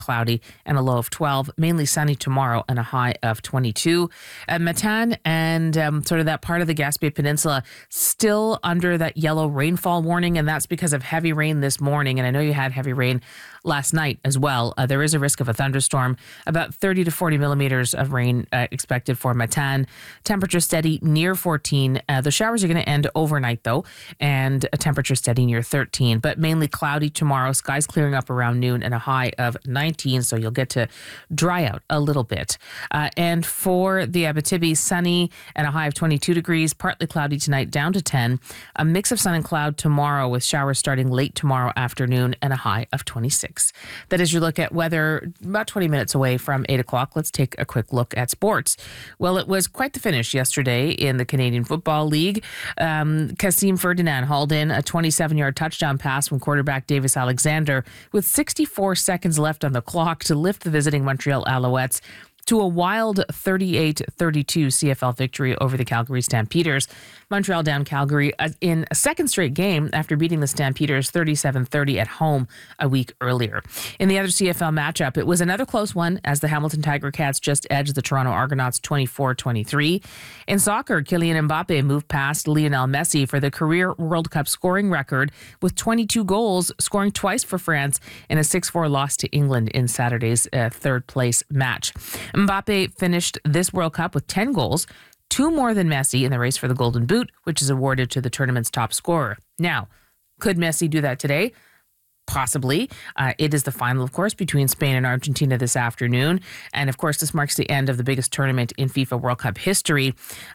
cloudy and a low of 12. Mainly sunny tomorrow and a high of 22. Matan and sort of that part of the Gaspé Peninsula still under that yellow rainfall warning, and that's because of heavy rain this morning. And I know you had heavy rain last night as well. There is a risk of a thunderstorm, about 30 to 40 millimeters of rain expected for Matan. Temperature steady near 14. The showers are going to end overnight though, and a temperature steady near 13, but mainly cloudy tomorrow. Skies clearing up around noon and a high of 19, so you'll get to dry out a little bit. And for the Abitibi, sunny and a high of 22 degrees, partly cloudy tonight down to 10. A mix of sun and cloud tomorrow with showers starting late tomorrow afternoon and a high of 26. That is your look at weather about 20 minutes away from 8 o'clock. Let's take a quick look at sports. Well, it was quite the finish yesterday in the Canadian Football League. Kasim Ferdinand hauled in a 27-yard touchdown pass from quarterback Davis Alexander with 64 seconds left on the clock to lift the visiting Montreal Alouettes to a wild 38-32 CFL victory over the Calgary Stampeders. Montreal down Calgary in a second straight game after beating the Stampeders 37-30 at home a week earlier. In the other CFL matchup, it was another close one as the Hamilton Tiger Cats just edged the Toronto Argonauts 24-23. In soccer, Kylian Mbappe moved past Lionel Messi for the career World Cup scoring record with 22 goals, scoring twice for France in a 6-4 loss to England in Saturday's third place match. Mbappe finished this World Cup with 10 goals, 2 more than Messi in the race for the Golden Boot, which is awarded to the tournament's top scorer. Now, could Messi do that today? Possibly. It is the final, of course, between Spain and Argentina this afternoon. And, of course, this marks the end of the biggest tournament in FIFA World Cup history.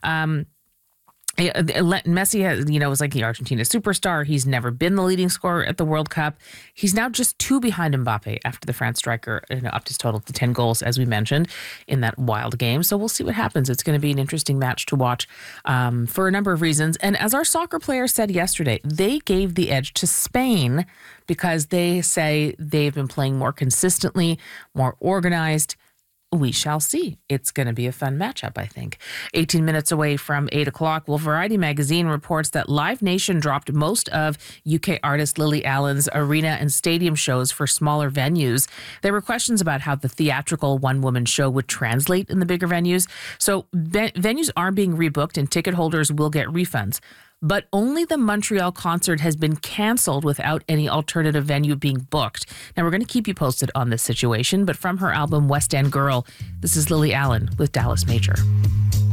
Messi was like the Argentina superstar. He's never been the leading scorer at the World Cup. He's now just 2 behind Mbappe after the France striker upped his total to 10 goals, as we mentioned, in that wild game. So we'll see what happens. It's going to be an interesting match to watch for a number of reasons. And as our soccer players said yesterday, they gave the edge to Spain because they say they've been playing more consistently, more organized. We shall see. It's going to be a fun matchup, I think. 18 minutes away from 8 o'clock. Well, Variety magazine reports that Live Nation dropped most of UK artist Lily Allen's arena and stadium shows for smaller venues. There were questions about how the theatrical one-woman show would translate in the bigger venues. So venues are being rebooked and ticket holders will get refunds. But only the Montreal concert has been canceled without any alternative venue being booked. Now, we're going to keep you posted on this situation, but from her album West End Girl, this is Lily Allen with Dallas Major.